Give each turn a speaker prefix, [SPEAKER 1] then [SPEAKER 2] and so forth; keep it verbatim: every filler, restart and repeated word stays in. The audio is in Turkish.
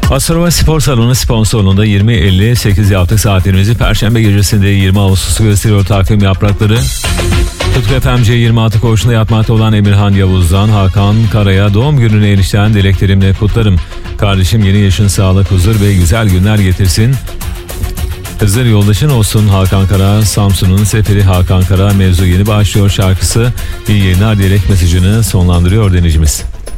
[SPEAKER 1] Astrova Spor Salonu sponsorluğunda yirmi elli sekiz yaptık saatlerimizi. Perşembe gecesinde yirmi Ağustos'u gösteriyor takvim yaprakları. Tutku F M C yirmi altı koğuşunda yatmakta olan Emirhan Yavuz'dan Hakan Kara'ya doğum gününü enişten dileklerimle kutlarım. Kardeşim yeni yaşın sağlık, huzur ve güzel günler getirsin. Hızır yoldaşın olsun Hakan Kara. Samsun'un seferi Hakan Kara, mevzu yeni başlıyor şarkısı. İyi yayınlar diyerek mesajını sonlandırıyor dinleyicimiz.